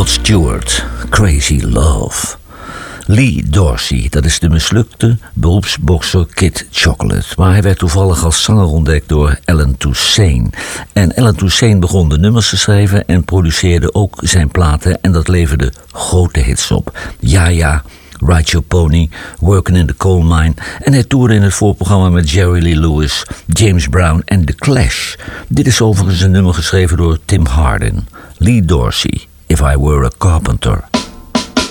Rod Stewart, Crazy Love. Lee Dorsey, dat is de mislukte beroepsbokser Kid Chocolate. Maar hij werd toevallig als zanger ontdekt door Allen Toussaint. En Allen Toussaint begon de nummers te schrijven en produceerde ook zijn platen. En dat leverde grote hits op. Ja, Ride Your Pony, Working in the Coal Mine. En hij toerde in het voorprogramma met Jerry Lee Lewis, James Brown en The Clash. Dit is overigens een nummer geschreven door Tim Hardin. Lee Dorsey, If I Were a Carpenter.